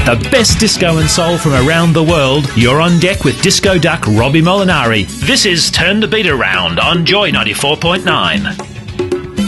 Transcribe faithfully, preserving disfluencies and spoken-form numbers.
The best disco and soul from around the world. You're on deck with Disco Duck Robbie Molinari. This is Turn the Beat Around on Joy ninety-four point nine.